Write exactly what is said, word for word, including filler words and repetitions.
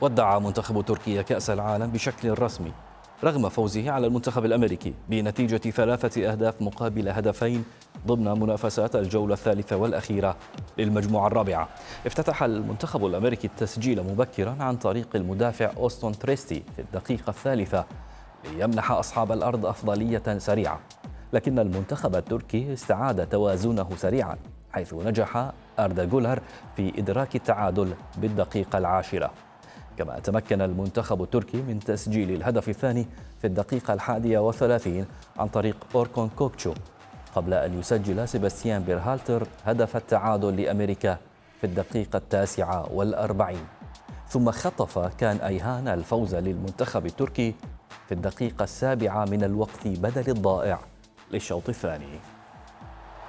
ودع منتخب تركيا كأس العالم بشكل رسمي رغم فوزه على المنتخب الأمريكي بنتيجة ثلاثة أهداف مقابل هدفين ضمن منافسات الجولة الثالثة والأخيرة للمجموعة الرابعة. افتتح المنتخب الأمريكي التسجيل مبكرا عن طريق المدافع أوستون تريستي في الدقيقة الثالثة ليمنح أصحاب الأرض أفضلية سريعة، لكن المنتخب التركي استعاد توازنه سريعا حيث نجح أردا جولر في إدراك التعادل بالدقيقة العاشرة. كما تمكن المنتخب التركي من تسجيل الهدف الثاني في الدقيقة الحادية والثلاثين عن طريق أوركون كوكتشو، قبل أن يسجل سيباستيان بيرهالتر هدف التعادل لأمريكا في الدقيقة التاسعة والأربعين. ثم خطف كان أيهان الفوز للمنتخب التركي في الدقيقة السابعة من الوقت بدل الضائع للشوط الثاني.